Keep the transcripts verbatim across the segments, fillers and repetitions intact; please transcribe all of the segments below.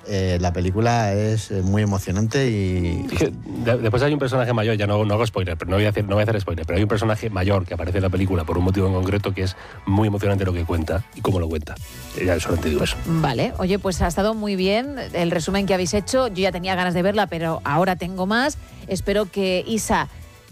eh, la película es muy emocionante y... Es que de, después hay un personaje mayor, ya no, no hago spoiler, pero no voy, a hacer, no voy a hacer spoiler, pero hay un personaje mayor que aparece en la película por un motivo en concreto que es muy emocionante lo que cuenta y cómo lo cuenta. Ya solamente digo eso. Vale, oye, pues ha estado muy bien el resumen que habéis hecho. Yo ya tenía ganas de verla, pero ahora tengo más. Espero que Isa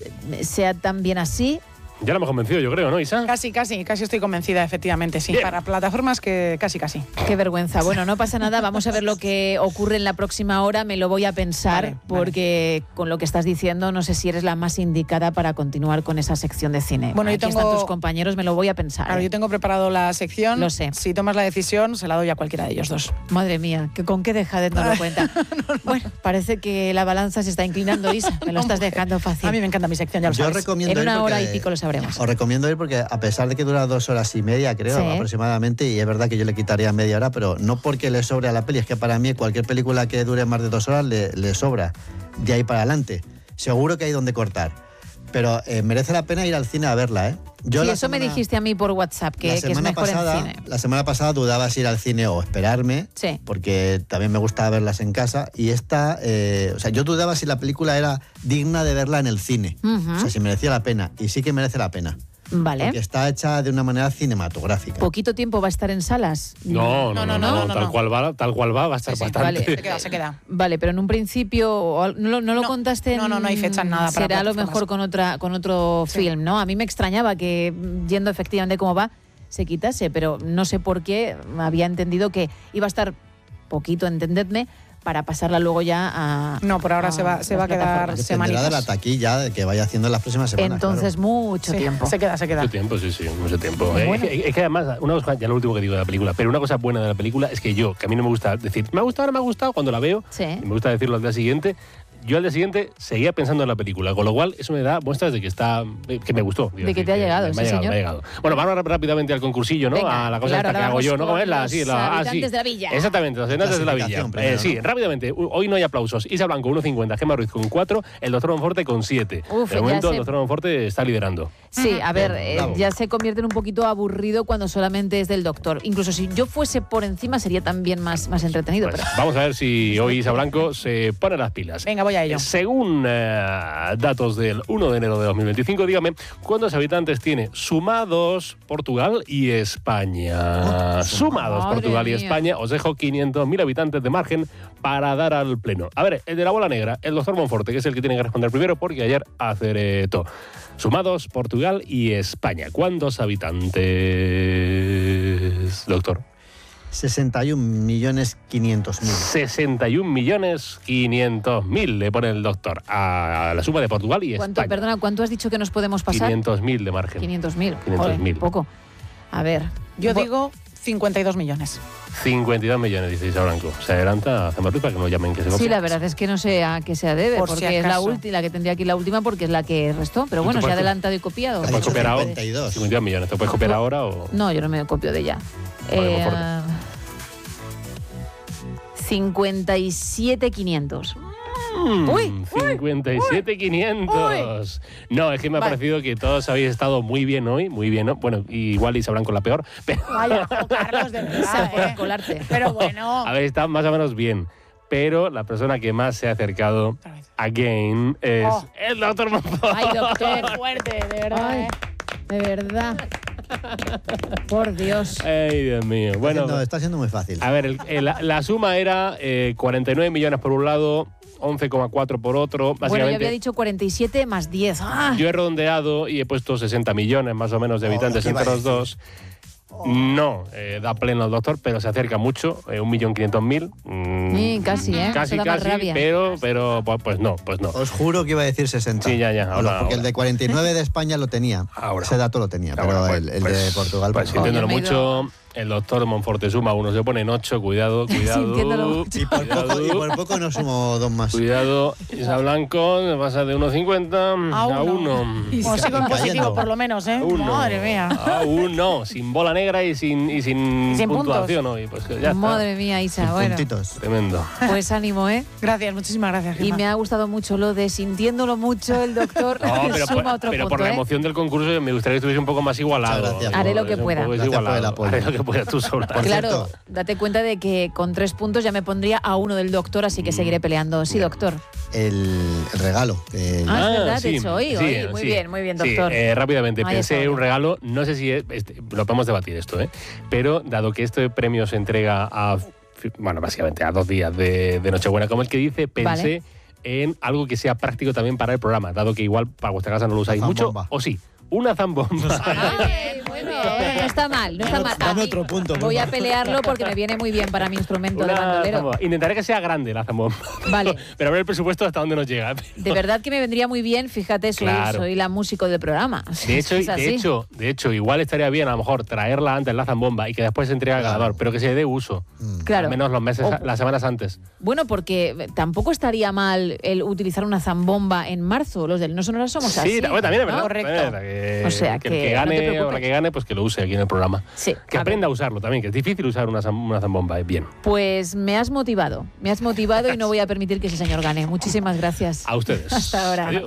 sea también así. Ya la hemos convencido, yo creo, ¿no, Isa? Casi, casi, casi estoy convencida, efectivamente, sí. Bien. Para plataformas que casi, casi. Qué vergüenza. Bueno, no pasa nada, vamos a ver lo que ocurre en la próxima hora. Me lo voy a pensar, Vale, porque vale. Con lo que estás diciendo, no sé si eres la más indicada para continuar con esa sección de cine. Bueno, Aquí yo tengo... están tus compañeros, me lo voy a pensar. Claro, ¿eh? yo tengo preparado la sección. Lo sé. Si tomas la decisión, se la doy a cualquiera de ellos dos. Madre mía, que con qué dejadez no lo cuenta. no, no. Bueno, parece que la balanza se está inclinando, Isa. Me lo estás dejando fácil. A mí me encanta mi sección, ya lo Yo sabes. recomiendo En una ir hora porque- y pico lo sabremos. Os recomiendo ir porque a pesar de que dura dos horas y media, creo, Sí. aproximadamente, y es verdad que yo le quitaría media hora, pero no porque le sobre a la peli, es que para mí cualquier película que dure más de dos horas le, le sobra, de ahí para adelante. Seguro que hay donde cortar, pero eh, merece la pena ir al cine a verla, ¿eh? Yo Sí, la eso me semana- dijiste a mí por WhatsApp, que, la que es semana mejor pasada, en cine. La semana pasada dudaba si ir al cine o esperarme, Sí. porque también me gusta verlas en casa. Y esta, eh, o sea, yo dudaba si la película era digna de verla en el cine. Ujú. O sea, si merecía la pena. Y sí que merece la pena. Vale. Porque está hecha de una manera cinematográfica. ¿Poquito tiempo va a estar en salas? No, no, no, no, no, no, tal no. cual va, tal cual va, va a estar Sí, sí, bastante. vale. Se queda, se queda. Vale, pero en un principio o no, lo- no lo No, contaste. En, no, no, no hay fecha en nada para Será a lo plataformas. mejor con otra, con otro Sí. film, ¿no? A mí me extrañaba que yendo efectivamente cómo va se quitase, pero no sé por qué había entendido que iba a estar poquito, entendedme, para pasarla luego ya a. No, por ahora a se va, se las va a quedar plataformas. Dependerá de la semanitas. taquilla que vaya haciendo en las próximas semanas. Entonces mucho Sí, tiempo. Se queda, se queda. Mucho tiempo, sí, sí, mucho tiempo. Bueno. Es, que, es que además, una cosa, ya lo último que digo de la película, pero una cosa buena de la película es que yo, que a mí no me gusta decir, me ha gustado, ahora me ha gustado, cuando la veo, Sí. y me gusta decirlo al día siguiente, yo al día siguiente seguía pensando en la película, con lo cual eso me da muestras de que está, que me gustó. De que te ha llegado, me sí, ha llegado, señor. me ha llegado. Bueno, vamos rápidamente al concursillo, ¿no? Venga, a la cosa claro, esta que ahora hago yo, vamos ¿no? con ¿Cómo es la, los sí, la, ah, sí. habitantes de la villa. Exactamente, los habitantes de la villa. Clasificación Eh, primero. sí, rápidamente, u- hoy no hay aplausos. Isa Blanco, uno cincuenta, Gemma Ruiz con cuatro, el doctor Monforte con siete. Uf, de ya momento, sé. el doctor Monforte está liderando. Sí, a ver, Bien, eh, bravo. ya se convierte en un poquito aburrido cuando solamente es del doctor. Incluso si yo fuese por encima sería también más, más entretenido. Pues pero vamos a ver si hoy Isa Blanco se pone las pilas. Venga, voy a ello. Según eh, datos del uno de enero de dos mil veinticinco, dígame, ¿cuántos habitantes tiene sumados Portugal y España? Oh, sumados madre Portugal y mía. España, os dejo quinientos mil habitantes de margen para dar al pleno. A ver, el de la bola negra, el doctor Monforte, que es el que tiene que responder primero porque ayer acertó. Sumados Portugal y España. ¿Cuántos habitantes, doctor? sesenta y un millones quinientos mil. sesenta y un millones quinientos mil le pone el doctor a la suma de Portugal y ¿cuánto, España. perdona, ¿cuánto has dicho que nos podemos pasar? quinientos mil de margen. quinientos mil. quinientos mil. Poco. A ver. Yo Bo- digo cincuenta y dos millones. cincuenta y dos millones, dice Isa Blanco. Se adelanta a Gemma Ruiz para que no llamen que se Sí, copia. la verdad es que no sé a qué se debe, Por si porque es la acaso. última, la que tendría aquí la última, porque es la que restó. Pero Tú bueno, te se ha puedes- adelantado y copiado. Ha ¿Te puedes dicho copiar ahora? cincuenta y dos. cincuenta y dos millones. ¿Te puedes copiar ahora o...? No, yo no me copio de ella. Vale, Eh, Monforte. cincuenta y siete quinientos. Mm, Uy, cincuenta y siete mil quinientos. No, es que me ha Vale. parecido que todos habéis estado muy bien hoy, muy bien, ¿no? Bueno, igual Isa Blanco la peor, pero Vaya, jo, Carlos, de verdad, Esa por ¿eh? colarte. Pero bueno. habéis estado más o menos bien. Pero la persona que más se ha acercado Otra vez. again es Oh. el doctor Monforte. Ay, doctor. Qué fuerte, de verdad, Ay, ¿eh? de verdad. Por Dios. Ay, Dios mío. Bueno, Está siendo, está siendo muy fácil. a ver, el- el- la, la suma era eh, cuarenta y nueve millones por un lado, once coma cuatro por otro. Bueno, yo Básicamente, había dicho cuarenta y siete más diez. ¡Ah! yo he redondeado y he puesto sesenta millones más o menos de Oh, habitantes ¿qué iba entre a los decir? dos. No, eh, da pleno al doctor, pero se acerca mucho, eh, un millón quinientos mil. Mm, Sí, casi, ¿eh? Casi, Eso da más casi, rabia. pero, pero pues, pues no, pues no. Os juro que iba a decir sesenta. Sí, ya, ya, ahora, Bueno, porque ahora. el de cuarenta y nueve de España lo tenía. Ahora. Ese dato lo tenía, Ahora, pero pues, el, el pues, de Portugal... Pues pues no. sintiéndolo Yo me he mucho, el doctor Monforte suma uno, se pone en ocho, cuidado, cuidado. Sintiéndolo mucho. Y por, cuidado, poco, y por poco no sumo dos más. Cuidado, Isa Blanco, pasa de uno cincuenta a A uno. uno. Y Bueno, sigo en cayendo. positivo, por lo menos, ¿eh? A uno. Madre mía. A uno, sin bola negra y sin, y sin, Sin puntuación hoy. Pues que ya Madre mía, Isa. Sin Bueno, puntitos. está. Tremendo. pues ánimo, ¿eh? Gracias, muchísimas gracias, Y Gemma. me ha gustado mucho lo de sintiéndolo mucho el doctor. No, pero, suma por, otro pero punto, por la ¿eh? emoción del concurso me gustaría que estuviese un poco más igualado. Muchas gracias. Haré lo que Es un pueda. poco Gracias por el desigualado. apoyo. Haré lo que puedes tú sola. Por Claro, cierto. date cuenta de que con tres puntos ya me pondría a uno del doctor, así que seguiré peleando. Sí, doctor. El, el regalo. el- Ah, es verdad, sí, de hecho, hoy, sí, hoy. Muy sí. bien, muy bien, Sí, doctor. eh, rápidamente, Ahí pensé está. un regalo, no sé si es, este, lo podemos debatir esto, ¿eh? Pero dado que este premio se entrega a, bueno, básicamente a dos días de, de Nochebuena, como el que dice, pensé Vale. en algo que sea práctico también para el programa, dado que igual para vuestra casa no lo usáis Una mucho, zambomba. o sí, una zambomba. Ay, bueno, no está mal, no está mal. Dame A mí otro punto, por Voy a favor. pelearlo porque me viene muy bien para mi instrumento de Una bandolero. zambomba. Intentaré que sea grande la zambomba. Vale. Pero a ver el presupuesto hasta dónde nos llega. De verdad que me vendría muy bien, fíjate, soy, Claro. soy la músico del programa. De hecho, Es así. de hecho, de hecho, igual estaría bien a lo mejor traerla antes la zambomba y que después se entregue al Claro. ganador, pero que se dé uso. Claro. Al menos los meses, O- las semanas antes. Bueno, porque tampoco estaría mal el utilizar una zambomba en marzo. Los del No Sonora somos Sí, así. bueno, también es ¿no? verdad. Correcto. también es verdad que, O sea que el que que no te gane o preocupes. la que gane, pues que lo use aquí en el programa. Sí, Que a aprenda a usarlo también, que es difícil usar una, zam- una zambomba, es bien. Pues me has motivado, me has motivado y no voy a permitir que ese señor gane. Muchísimas gracias. A ustedes. Hasta ahora. Adiós.